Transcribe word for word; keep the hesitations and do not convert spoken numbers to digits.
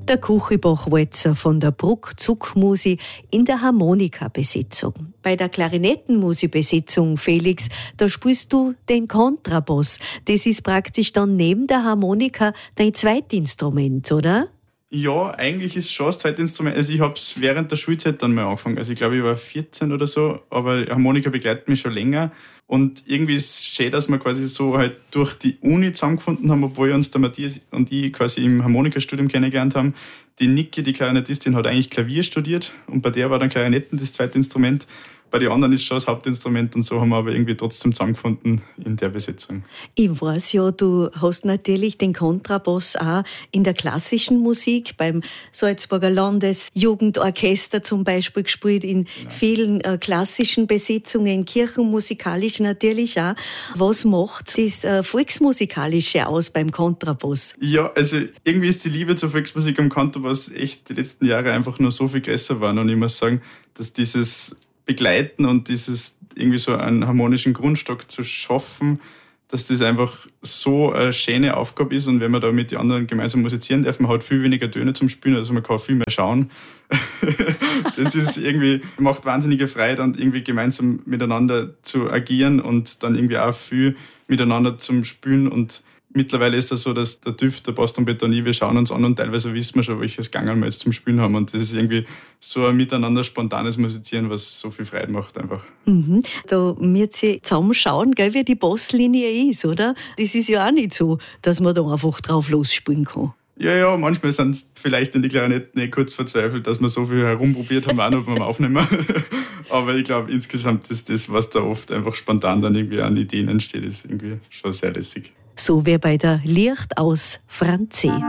Der Kuchelbach-Walzer von der Bruck-Zuck-Musi in der Harmonikabesetzung. Bei der Klarinettenmusi-Besetzung, Felix, da spielst du den Kontrabass. Das ist praktisch dann neben der Harmonika dein Zweitinstrument, oder? Ja, eigentlich ist es schon das Zweitinstrument. Also ich habe es während der Schulzeit dann mal angefangen. Also ich glaube, ich war vierzehn oder so, aber Harmonika begleitet mich schon länger. Und irgendwie ist es schön, dass wir quasi so halt durch die Uni zusammengefunden haben, obwohl uns der Matthias und ich quasi im Harmonikastudium kennengelernt haben. Die Niki, die Klarinettistin, hat eigentlich Klavier studiert und bei der war dann Klarinetten das zweite Instrument. Bei den anderen ist schon das Hauptinstrument und so haben wir aber irgendwie trotzdem zusammengefunden in der Besetzung. Ich weiß ja, du hast natürlich den Kontrabass auch in der klassischen Musik, beim Salzburger Landesjugendorchester zum Beispiel gespielt, in genau. vielen äh, klassischen Besetzungen, kirchenmusikalisch natürlich auch. Was macht das äh, Volksmusikalische aus beim Kontrabass? Ja, also irgendwie ist die Liebe zur Volksmusik am Kontrabass echt die letzten Jahre einfach nur so viel größer geworden und ich muss sagen, dass dieses Begleiten und dieses irgendwie so einen harmonischen Grundstock zu schaffen, dass das einfach so eine schöne Aufgabe ist und wenn man da mit den anderen gemeinsam musizieren darf, man hat viel weniger Töne zum Spielen, also man kann viel mehr schauen. Das ist irgendwie, macht wahnsinnige Freude und irgendwie gemeinsam miteinander zu agieren und dann irgendwie auch viel miteinander zum Spielen und mittlerweile ist das so, dass der TÜV, der Bass-Trompeter und ich, wir schauen uns an und teilweise wissen wir schon, welches Gangerl wir jetzt zum Spielen haben. Und das ist irgendwie so ein miteinander spontanes Musizieren, was so viel Freude macht einfach. Mhm. Da müsst ihr zusammenschauen, gell, wie die Basslinie ist, oder? Das ist ja auch nicht so, dass man da einfach drauf losspielen kann. Ja, ja, manchmal sind es vielleicht in die Klarinetten eh kurz verzweifelt, dass wir so viel herumprobiert haben, auch noch beim Aufnehmen. Aber ich glaube, insgesamt ist das, was da oft einfach spontan dann irgendwie an Ideen entsteht, ist irgendwie schon sehr lässig. So wie bei der Licht aus Franzé.